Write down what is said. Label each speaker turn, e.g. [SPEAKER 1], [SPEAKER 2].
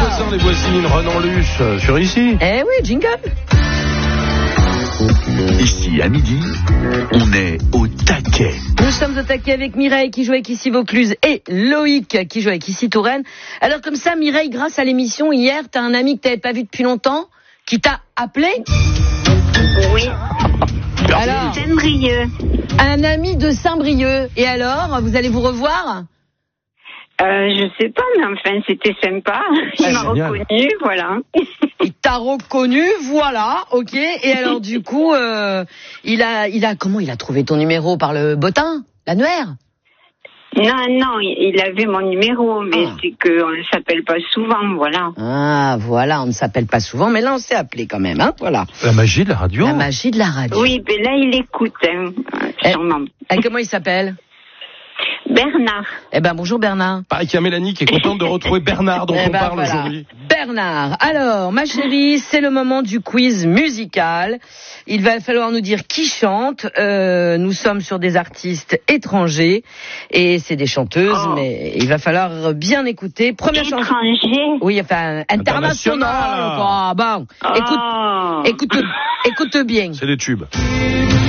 [SPEAKER 1] voisins, les voisines, Renan Luce, sur ici.
[SPEAKER 2] Eh oui, jingle.
[SPEAKER 3] Ici, à midi, on est au taquet.
[SPEAKER 2] Nous sommes au taquet avec Mireille qui joue avec ici Vaucluse et Loïc qui joue avec ici Touraine. Alors comme ça, Mireille, grâce à l'émission, hier, t'as un ami que t'avais pas vu depuis longtemps qui t'a appelé.
[SPEAKER 4] Oui.
[SPEAKER 2] Alors,
[SPEAKER 4] Saint-Brieuc.
[SPEAKER 2] un ami de Saint-Brieuc. Et alors, vous allez vous revoir?
[SPEAKER 4] Je sais pas, mais enfin, c'était sympa. Il m'a
[SPEAKER 1] génial.
[SPEAKER 4] reconnu, voilà.
[SPEAKER 2] Il t'a reconnu, voilà, ok. Et alors du coup, comment il a trouvé ton numéro par le bottin, l'annuaire?
[SPEAKER 4] Non, il avait mon numéro, mais c'est qu'on ne s'appelle pas souvent, voilà.
[SPEAKER 2] Ah, voilà, on ne s'appelle pas souvent, mais là on s'est appelé quand même, hein, voilà.
[SPEAKER 1] La magie de la radio.
[SPEAKER 2] La magie de la radio.
[SPEAKER 4] Oui, mais là, il écoute, hein, sûrement.
[SPEAKER 2] Et comment il s'appelle?
[SPEAKER 4] Bernard.
[SPEAKER 2] Eh ben bonjour Bernard.
[SPEAKER 1] Pareil qu'il y a Mélanie qui est contente de retrouver Bernard dont on parle aujourd'hui.
[SPEAKER 2] Bernard, alors ma chérie, c'est le moment du quiz musical. Il va falloir nous dire qui chante. Nous sommes sur des artistes étrangers et c'est des chanteuses, mais il va falloir bien écouter. Première chanson.
[SPEAKER 4] Étranger.
[SPEAKER 2] Oui, enfin international. Bon, écoute bien.
[SPEAKER 1] C'est des tubes.